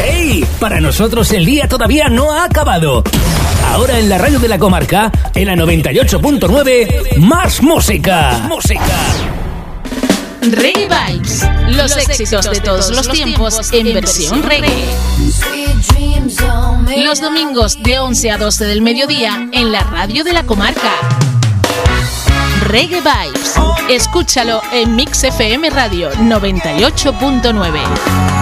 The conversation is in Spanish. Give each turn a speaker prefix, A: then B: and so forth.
A: ¡Hey! Para nosotros el día todavía no ha acabado. Ahora en la radio de la comarca, en la 98.9, más música.
B: Reggae Vibes, los éxitos de todos los tiempos en versión reggae. Los domingos de 11 a 12 del mediodía en la radio de la comarca. Reggae Vibes, escúchalo en Mix FM Radio 98.9.